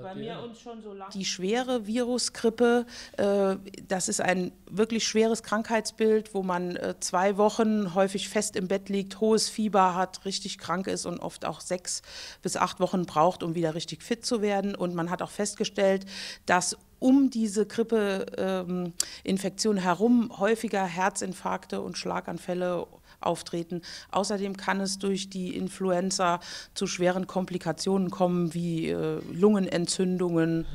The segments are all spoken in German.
Die schwere Virusgrippe, das ist ein wirklich schweres Krankheitsbild, wo man 2 Wochen häufig fest im Bett liegt, hohes Fieber hat, richtig krank ist und oft auch 6 bis 8 Wochen braucht, um wieder richtig fit zu werden. Und man hat auch festgestellt, dass um diese Grippeinfektion herum häufiger Herzinfarkte und Schlaganfälle auftreten. Außerdem kann es durch die Influenza zu schweren Komplikationen kommen, wie Lungenentzündungen.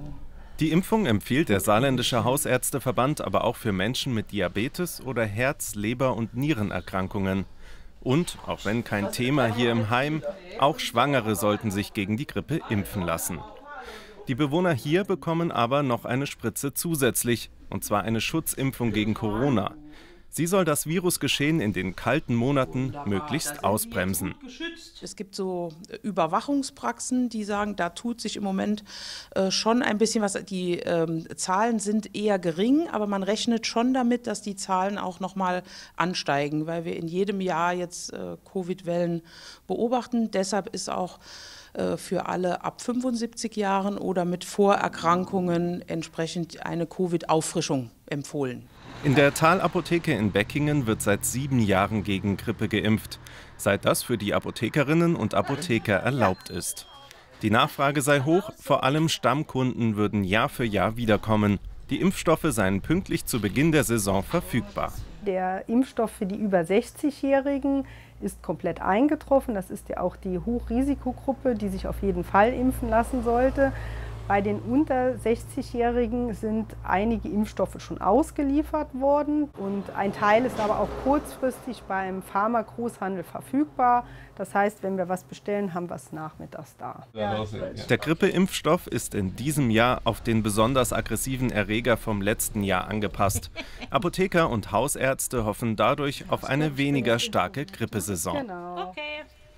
Die Impfung empfiehlt der Saarländische Hausärzteverband aber auch für Menschen mit Diabetes oder Herz-, Leber- und Nierenerkrankungen. Und, auch wenn kein Thema hier im Heim, auch Schwangere sollten sich gegen die Grippe impfen lassen. Die Bewohner hier bekommen aber noch eine Spritze zusätzlich, und zwar eine Schutzimpfung gegen Corona. Sie soll das Virusgeschehen in den kalten Monaten möglichst ausbremsen. Es gibt so Überwachungspraxen, die sagen, da tut sich im Moment schon ein bisschen was. Die Zahlen sind eher gering, aber man rechnet schon damit, dass die Zahlen auch noch mal ansteigen, weil wir in jedem Jahr jetzt Covid-Wellen beobachten. Deshalb ist auch für alle ab 75 Jahren oder mit Vorerkrankungen entsprechend eine Covid-Auffrischung empfohlen. In der Thal-Apotheke in Beckingen wird seit 7 Jahren gegen Grippe geimpft, seit das für die Apothekerinnen und Apotheker erlaubt ist. Die Nachfrage sei hoch, vor allem Stammkunden würden Jahr für Jahr wiederkommen. Die Impfstoffe seien pünktlich zu Beginn der Saison verfügbar. Der Impfstoff für die über 60-Jährigen ist komplett eingetroffen. Das ist ja auch die Hochrisikogruppe, die sich auf jeden Fall impfen lassen sollte. Bei den unter 60-Jährigen sind einige Impfstoffe schon ausgeliefert worden und ein Teil ist aber auch kurzfristig beim Pharma-Großhandel verfügbar. Das heißt, wenn wir was bestellen, haben wir es nachmittags da. Der Grippeimpfstoff ist in diesem Jahr auf den besonders aggressiven Erreger vom letzten Jahr angepasst. Apotheker und Hausärzte hoffen dadurch auf eine weniger starke Grippesaison. Genau. Okay.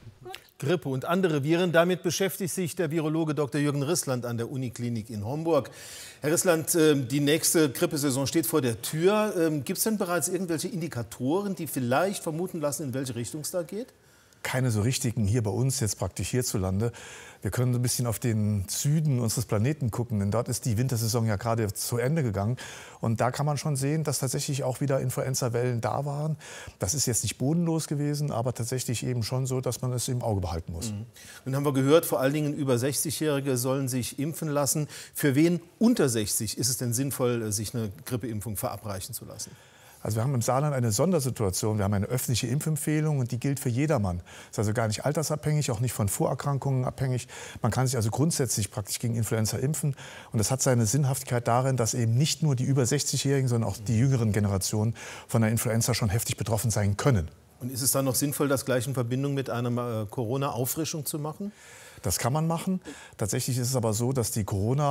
Grippe und andere Viren. Damit beschäftigt sich der Virologe Dr. Jürgen Rissland an der Uniklinik in Homburg. Herr Rissland, die nächste Grippesaison steht vor der Tür. Gibt es denn bereits irgendwelche Indikatoren, die vielleicht vermuten lassen, in welche Richtung es da geht? Keine so richtigen hier bei uns, jetzt praktisch hierzulande. Wir können so ein bisschen auf den Süden unseres Planeten gucken, denn dort ist die Wintersaison ja gerade zu Ende gegangen. Und da kann man schon sehen, dass tatsächlich auch wieder Influenza-Wellen da waren. Das ist jetzt nicht bodenlos gewesen, aber tatsächlich eben schon so, dass man es im Auge behalten muss. Nun haben wir gehört, vor allen Dingen über 60-Jährige sollen sich impfen lassen. Für wen unter 60 ist es denn sinnvoll, sich eine Grippeimpfung verabreichen zu lassen? Also wir haben im Saarland eine Sondersituation. Wir haben eine öffentliche Impfempfehlung und die gilt für jedermann. Ist also gar nicht altersabhängig, auch nicht von Vorerkrankungen abhängig. Man kann sich also grundsätzlich praktisch gegen Influenza impfen. Und das hat seine Sinnhaftigkeit darin, dass eben nicht nur die über 60-Jährigen, sondern auch die jüngeren Generationen von der Influenza schon heftig betroffen sein können. Und ist es dann noch sinnvoll, das gleich in Verbindung mit einer Corona-Auffrischung zu machen? Das kann man machen. Tatsächlich ist es aber so, dass die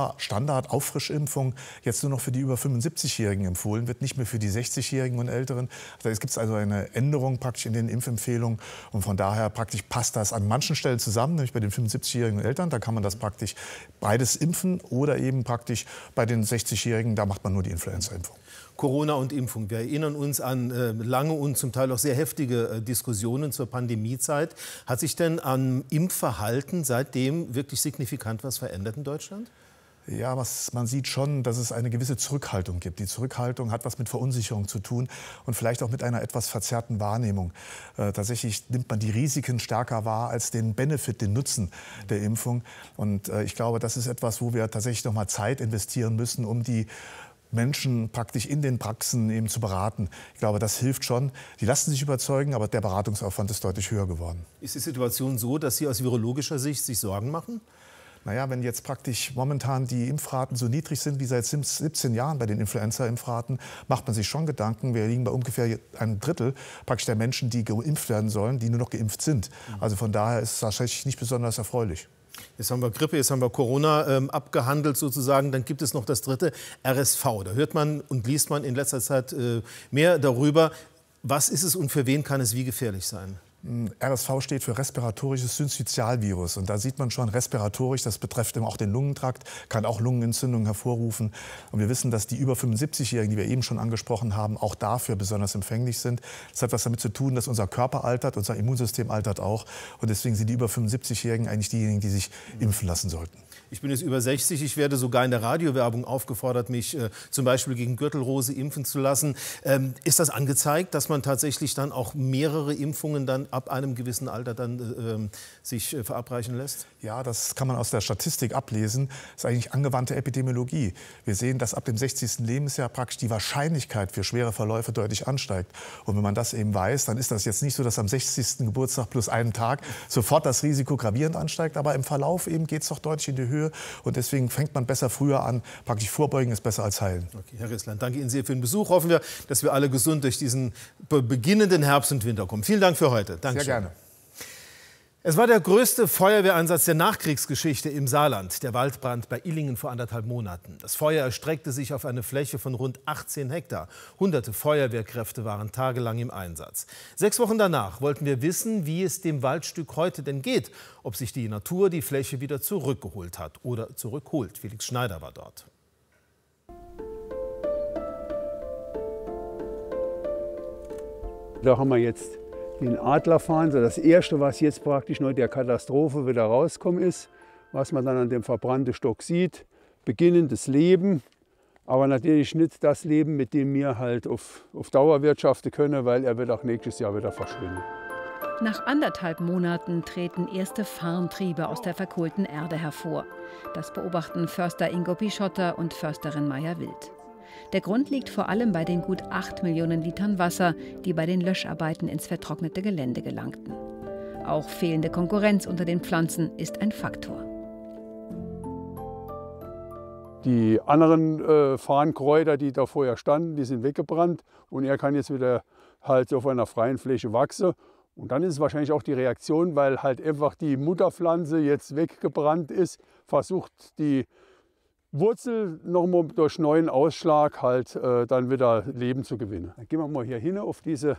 Corona-Standard-Auffrischimpfung jetzt nur noch für die über 75-Jährigen empfohlen wird, nicht mehr für die 60-Jährigen und Älteren. Es gibt also eine Änderung praktisch in den Impfempfehlungen und von daher praktisch passt das an manchen Stellen zusammen, nämlich bei den 75-Jährigen und Eltern, da kann man das praktisch beides impfen oder eben praktisch bei den 60-Jährigen, da macht man nur die Influenza-Impfung. Corona und Impfung. Wir erinnern uns an lange und zum Teil auch sehr heftige Diskussionen zur Pandemiezeit. Hat sich denn am Impfverhalten seitdem wirklich signifikant was verändert in Deutschland? Ja, man sieht schon, dass es eine gewisse Zurückhaltung gibt. Die Zurückhaltung hat was mit Verunsicherung zu tun und vielleicht auch mit einer etwas verzerrten Wahrnehmung. Tatsächlich nimmt man die Risiken stärker wahr als den Benefit, den Nutzen der Impfung. Und ich glaube, das ist etwas, wo wir tatsächlich noch mal Zeit investieren müssen, um die Menschen praktisch in den Praxen eben zu beraten. Ich glaube, das hilft schon. Die lassen sich überzeugen, aber der Beratungsaufwand ist deutlich höher geworden. Ist die Situation so, dass Sie aus virologischer Sicht sich Sorgen machen? Naja, wenn jetzt praktisch momentan die Impfraten so niedrig sind wie seit 17 Jahren bei den Influenza-Impfraten, macht man sich schon Gedanken. Wir liegen bei ungefähr einem Drittel praktisch der Menschen, die geimpft werden sollen, die nur noch geimpft sind. Also von daher ist es tatsächlich nicht besonders erfreulich. Jetzt haben wir Grippe, jetzt haben wir Corona abgehandelt sozusagen. Dann gibt es noch das dritte, RSV. Da hört man und liest man in letzter Zeit mehr darüber. Was ist es und für wen kann es wie gefährlich sein? RSV steht für respiratorisches Syncytialvirus. Und da sieht man schon, respiratorisch, das betrifft eben auch den Lungentrakt, kann auch Lungenentzündungen hervorrufen. Und wir wissen, dass die über 75-Jährigen, die wir eben schon angesprochen haben, auch dafür besonders empfänglich sind. Das hat was damit zu tun, dass unser Körper altert, unser Immunsystem altert auch. Und deswegen sind die über 75-Jährigen eigentlich diejenigen, die sich impfen lassen sollten. Ich bin jetzt über 60, ich werde sogar in der Radiowerbung aufgefordert, mich zum Beispiel gegen Gürtelrose impfen zu lassen. Ist das angezeigt, dass man tatsächlich dann auch mehrere Impfungen dann ab einem gewissen Alter dann sich verabreichen lässt? Ja, das kann man aus der Statistik ablesen. Das ist eigentlich angewandte Epidemiologie. Wir sehen, dass ab dem 60. Lebensjahr praktisch die Wahrscheinlichkeit für schwere Verläufe deutlich ansteigt. Und wenn man das eben weiß, dann ist das jetzt nicht so, dass am 60. Geburtstag plus einen Tag sofort das Risiko gravierend ansteigt, aber im Verlauf eben geht es doch deutlich in die Höhe. Und deswegen fängt man besser früher an. Praktisch vorbeugen ist besser als heilen. Okay, Herr Rissland, danke Ihnen sehr für den Besuch. Hoffen wir, dass wir alle gesund durch diesen beginnenden Herbst und Winter kommen. Vielen Dank für heute. Dankeschön. Sehr gerne. Es war der größte Feuerwehreinsatz der Nachkriegsgeschichte im Saarland, der Waldbrand bei Illingen vor 1,5 Monaten. Das Feuer erstreckte sich auf eine Fläche von rund 18 Hektar. Hunderte Feuerwehrkräfte waren tagelang im Einsatz. 6 Wochen danach wollten wir wissen, wie es dem Waldstück heute denn geht, ob sich die Natur die Fläche wieder zurückgeholt hat oder zurückholt. Felix Schneider war dort. Da haben wir jetzt den Adlerfarn, so das Erste, was jetzt praktisch nach der Katastrophe wieder rauskommen ist, was man dann an dem verbrannten Stock sieht, beginnendes Leben, aber natürlich nicht das Leben, mit dem wir halt auf Dauer wirtschaften können, weil er wird auch nächstes Jahr wieder verschwinden. Nach 1,5 Monaten treten erste Farntriebe aus der verkohlten Erde hervor. Das beobachten Förster Ingo Pischotter und Försterin Maya Wild. Der Grund liegt vor allem bei den gut 8 Millionen Litern Wasser, die bei den Löscharbeiten ins vertrocknete Gelände gelangten. Auch fehlende Konkurrenz unter den Pflanzen ist ein Faktor. Die anderen Farnkräuter, die da vorher standen, die sind weggebrannt und er kann jetzt wieder halt auf einer freien Fläche wachsen. Und dann ist es wahrscheinlich auch die Reaktion, weil halt einfach die Mutterpflanze jetzt weggebrannt ist, versucht die Wurzel nochmal durch neuen Ausschlag halt dann wieder Leben zu gewinnen. Dann gehen wir mal hier hin auf diese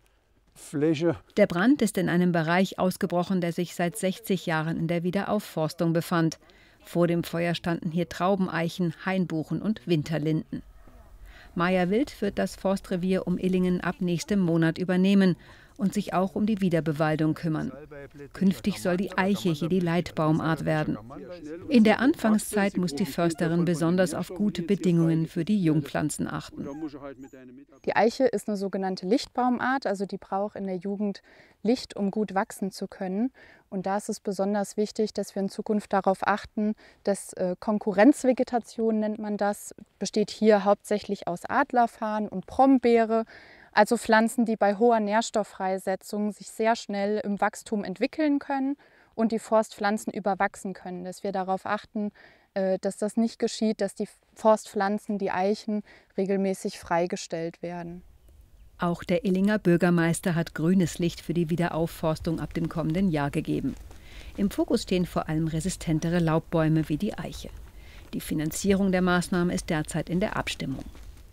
Fläche. Der Brand ist in einem Bereich ausgebrochen, der sich seit 60 Jahren in der Wiederaufforstung befand. Vor dem Feuer standen hier Traubeneichen, Hainbuchen und Winterlinden. Maya Wild wird das Forstrevier um Illingen ab nächstem Monat übernehmen und sich auch um die Wiederbewaldung kümmern. Künftig soll die Eiche hier die Leitbaumart werden. In der Anfangszeit muss die Försterin besonders auf gute Bedingungen für die Jungpflanzen achten. Die Eiche ist eine sogenannte Lichtbaumart, also die braucht in der Jugend Licht, um gut wachsen zu können. Und da ist es besonders wichtig, dass wir in Zukunft darauf achten, dass Konkurrenzvegetation, nennt man das, besteht hier hauptsächlich aus Adlerfarn und Brombeere. Also Pflanzen, die bei hoher Nährstofffreisetzung sich sehr schnell im Wachstum entwickeln können und die Forstpflanzen überwachsen können. Dass wir darauf achten, dass das nicht geschieht, dass die Forstpflanzen, die Eichen, regelmäßig freigestellt werden. Auch der Illinger Bürgermeister hat grünes Licht für die Wiederaufforstung ab dem kommenden Jahr gegeben. Im Fokus stehen vor allem resistentere Laubbäume wie die Eiche. Die Finanzierung der Maßnahme ist derzeit in der Abstimmung.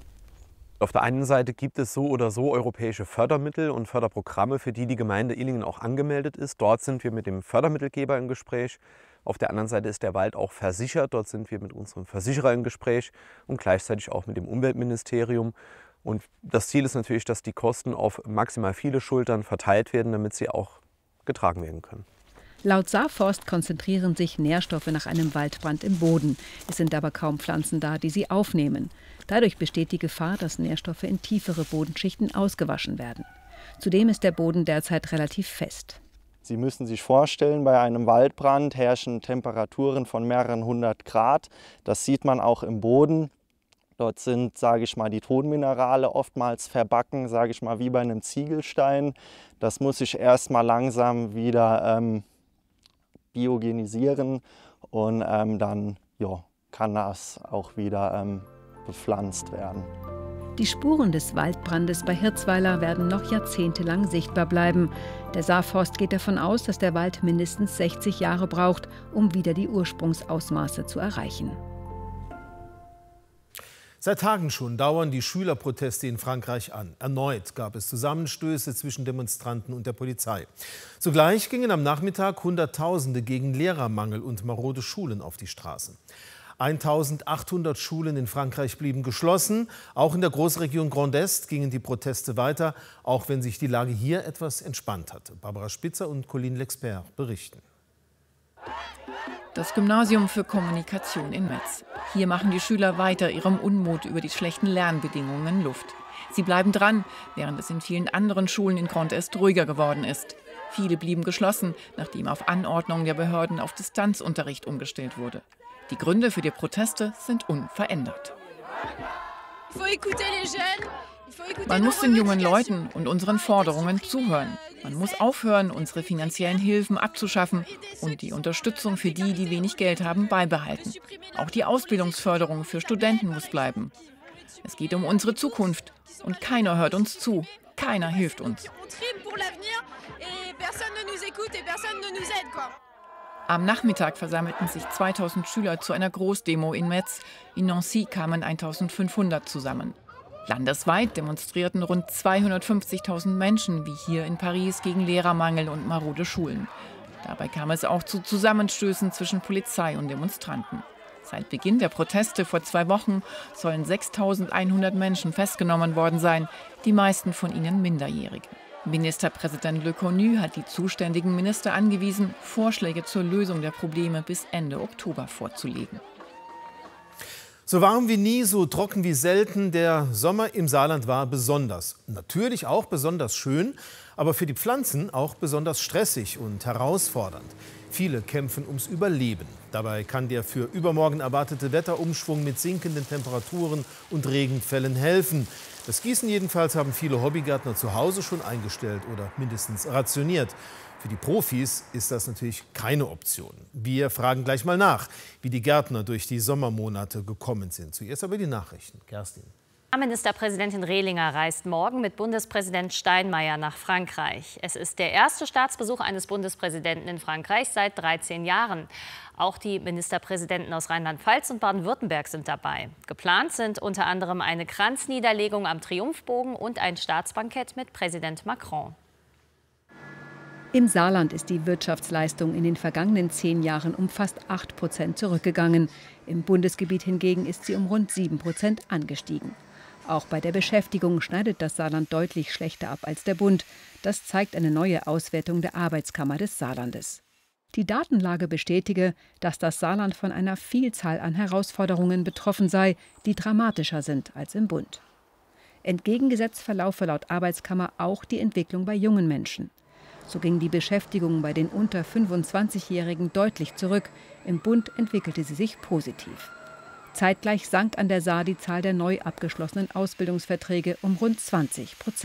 Auf der einen Seite gibt es so oder so europäische Fördermittel und Förderprogramme, für die die Gemeinde Illingen auch angemeldet ist. Dort sind wir mit dem Fördermittelgeber im Gespräch. Auf der anderen Seite ist der Wald auch versichert. Dort sind wir mit unserem Versicherer im Gespräch und gleichzeitig auch mit dem Umweltministerium. Und das Ziel ist natürlich, dass die Kosten auf maximal viele Schultern verteilt werden, damit sie auch getragen werden können. Laut Saarforst konzentrieren sich Nährstoffe nach einem Waldbrand im Boden. Es sind aber kaum Pflanzen da, die sie aufnehmen. Dadurch besteht die Gefahr, dass Nährstoffe in tiefere Bodenschichten ausgewaschen werden. Zudem ist der Boden derzeit relativ fest. Sie müssen sich vorstellen, bei einem Waldbrand herrschen Temperaturen von mehreren 100 Grad. Das sieht man auch im Boden. Dort sind, sage ich mal, die Tonminerale oftmals verbacken, sage ich mal, wie bei einem Ziegelstein. Das muss sich erstmal langsam wieder biogenisieren und dann kann das auch wieder bepflanzt werden. Die Spuren des Waldbrandes bei Hirzweiler werden noch jahrzehntelang sichtbar bleiben. Der Saarforst geht davon aus, dass der Wald mindestens 60 Jahre braucht, um wieder die Ursprungsausmaße zu erreichen. Seit Tagen schon dauern die Schülerproteste in Frankreich an. Erneut gab es Zusammenstöße zwischen Demonstranten und der Polizei. Zugleich gingen am Nachmittag Hunderttausende gegen Lehrermangel und marode Schulen auf die Straßen. 1800 Schulen in Frankreich blieben geschlossen. Auch in der Großregion Grand Est gingen die Proteste weiter, auch wenn sich die Lage hier etwas entspannt hatte. Barbara Spitzer und Colline Lexpert berichten. Das Gymnasium für Kommunikation in Metz. Hier machen die Schüler weiter ihrem Unmut über die schlechten Lernbedingungen Luft. Sie bleiben dran, während es in vielen anderen Schulen in Grand Est ruhiger geworden ist. Viele blieben geschlossen, nachdem auf Anordnung der Behörden auf Distanzunterricht umgestellt wurde. Die Gründe für die Proteste sind unverändert. Man muss den jungen Leuten und unseren Forderungen zuhören. Man muss aufhören, unsere finanziellen Hilfen abzuschaffen und die Unterstützung für die, die wenig Geld haben, beibehalten. Auch die Ausbildungsförderung für Studenten muss bleiben. Es geht um unsere Zukunft und keiner hört uns zu. Keiner hilft uns. Am Nachmittag versammelten sich 2000 Schüler zu einer Großdemo in Metz. In Nancy kamen 1500 zusammen. Landesweit demonstrierten rund 250.000 Menschen, wie hier in Paris, gegen Lehrermangel und marode Schulen. Dabei kam es auch zu Zusammenstößen zwischen Polizei und Demonstranten. Seit Beginn der Proteste vor 2 Wochen sollen 6.100 Menschen festgenommen worden sein, die meisten von ihnen Minderjährige. Ministerpräsident Le Cornu hat die zuständigen Minister angewiesen, Vorschläge zur Lösung der Probleme bis Ende Oktober vorzulegen. So warm wie nie, so trocken wie selten. Der Sommer im Saarland war besonders. Natürlich auch besonders schön, aber für die Pflanzen auch besonders stressig und herausfordernd. Viele kämpfen ums Überleben. Dabei kann der für übermorgen erwartete Wetterumschwung mit sinkenden Temperaturen und Regenfällen helfen. Das Gießen jedenfalls haben viele Hobbygärtner zu Hause schon eingestellt oder mindestens rationiert. Für die Profis ist das natürlich keine Option. Wir fragen gleich mal nach, wie die Gärtner durch die Sommermonate gekommen sind. Zuerst aber die Nachrichten. Kerstin. Ministerpräsidentin Rehlinger reist morgen mit Bundespräsident Steinmeier nach Frankreich. Es ist der erste Staatsbesuch eines Bundespräsidenten in Frankreich seit 13 Jahren. Auch die Ministerpräsidenten aus Rheinland-Pfalz und Baden-Württemberg sind dabei. Geplant sind unter anderem eine Kranzniederlegung am Triumphbogen und ein Staatsbankett mit Präsident Macron. Im Saarland ist die Wirtschaftsleistung in den vergangenen 10 Jahren um fast 8% zurückgegangen. Im Bundesgebiet hingegen ist sie um rund 7% angestiegen. Auch bei der Beschäftigung schneidet das Saarland deutlich schlechter ab als der Bund. Das zeigt eine neue Auswertung der Arbeitskammer des Saarlandes. Die Datenlage bestätige, dass das Saarland von einer Vielzahl an Herausforderungen betroffen sei, die dramatischer sind als im Bund. Entgegengesetzt verlaufe laut Arbeitskammer auch die Entwicklung bei jungen Menschen. So ging die Beschäftigung bei den unter 25-Jährigen deutlich zurück. Im Bund entwickelte sie sich positiv. Zeitgleich sank an der Saar die Zahl der neu abgeschlossenen Ausbildungsverträge um rund 20%.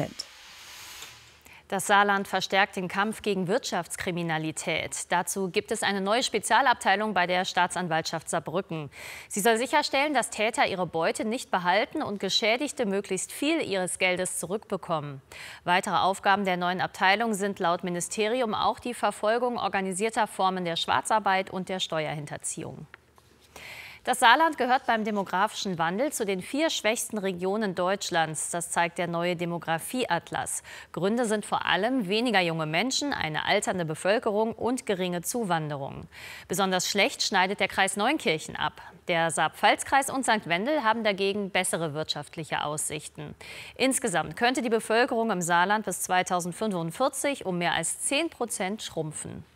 Das Saarland verstärkt den Kampf gegen Wirtschaftskriminalität. Dazu gibt es eine neue Spezialabteilung bei der Staatsanwaltschaft Saarbrücken. Sie soll sicherstellen, dass Täter ihre Beute nicht behalten und Geschädigte möglichst viel ihres Geldes zurückbekommen. Weitere Aufgaben der neuen Abteilung sind laut Ministerium auch die Verfolgung organisierter Formen der Schwarzarbeit und der Steuerhinterziehung. Das Saarland gehört beim demografischen Wandel zu den 4 schwächsten Regionen Deutschlands. Das zeigt der neue Demografieatlas. Gründe sind vor allem weniger junge Menschen, eine alternde Bevölkerung und geringe Zuwanderung. Besonders schlecht schneidet der Kreis Neunkirchen ab. Der Saar-Pfalz-Kreis und St. Wendel haben dagegen bessere wirtschaftliche Aussichten. Insgesamt könnte die Bevölkerung im Saarland bis 2045 um mehr als 10% schrumpfen.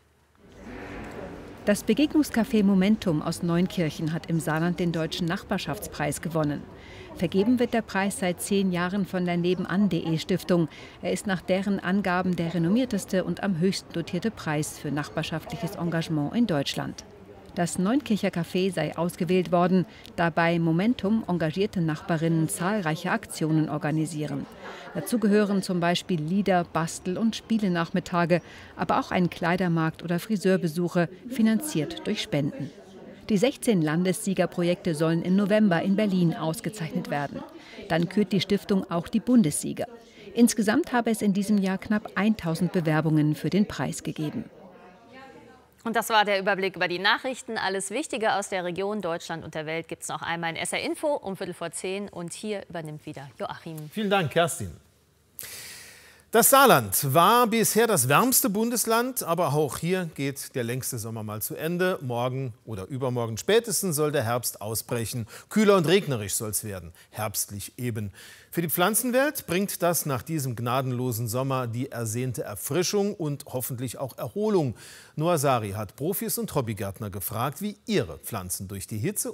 Das Begegnungscafé Momentum aus Neunkirchen hat im Saarland den Deutschen Nachbarschaftspreis gewonnen. Vergeben wird der Preis seit 10 Jahren von der Nebenan.de Stiftung. Er ist nach deren Angaben der renommierteste und am höchsten dotierte Preis für nachbarschaftliches Engagement in Deutschland. Das Neunkircher Café sei ausgewählt worden, da bei Momentum engagierte Nachbarinnen zahlreiche Aktionen organisieren. Dazu gehören zum Beispiel Lieder-, Bastel- und Spielenachmittage, aber auch ein Kleidermarkt oder Friseurbesuche, finanziert durch Spenden. Die 16 Landessiegerprojekte sollen im November in Berlin ausgezeichnet werden. Dann kürt die Stiftung auch die Bundessieger. Insgesamt habe es in diesem Jahr knapp 1000 Bewerbungen für den Preis gegeben. Und das war der Überblick über die Nachrichten. Alles Wichtige aus der Region, Deutschland und der Welt gibt es noch einmal in SR Info um 9:15. Und hier übernimmt wieder Joachim. Vielen Dank, Kerstin. Das Saarland war bisher das wärmste Bundesland, aber auch hier geht der längste Sommer mal zu Ende. Morgen oder übermorgen spätestens soll der Herbst ausbrechen. Kühler und regnerisch soll es werden, herbstlich eben. Für die Pflanzenwelt bringt das nach diesem gnadenlosen Sommer die ersehnte Erfrischung und hoffentlich auch Erholung. Noah Sari hat Profis und Hobbygärtner gefragt, wie ihre Pflanzen durch die Hitze